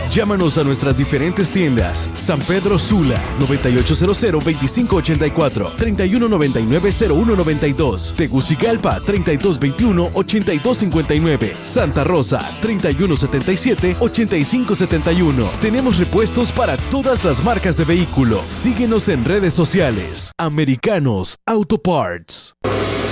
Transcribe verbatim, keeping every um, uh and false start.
Llámanos a nuestras diferentes tiendas. San Pedro Sula, noventa y ocho cero cero, veinticinco ochenta y cuatro, treinta y uno noventa y nueve, cero uno noventa y dos. Tegucigalpa, treinta y dos veintiuno, ochenta y dos cincuenta y nueve. Santa Rosa, treinta y uno setenta y siete, ochenta y cinco setenta y uno. Tenemos repuestos para todas las marcas de vehículo. Síguenos en redes sociales. Americanos Auto Parts.